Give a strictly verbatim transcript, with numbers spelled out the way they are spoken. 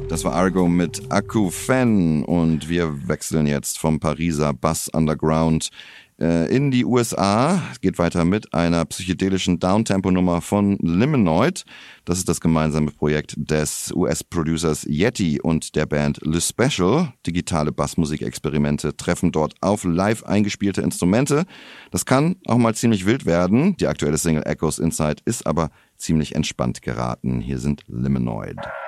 Das war Argo mit Akoufen und wir wechseln jetzt vom Pariser Bass Underground äh, in die U S A. Es geht weiter mit einer psychedelischen Downtempo-Nummer von Liminoid. Das ist das gemeinsame Projekt des U S-Producers Yeti und der Band Le Special. Digitale Bassmusikexperimente treffen dort auf live eingespielte Instrumente. Das kann auch mal ziemlich wild werden. Die aktuelle Single Echoes Inside ist aber ziemlich entspannt geraten. Hier sind Liminoid.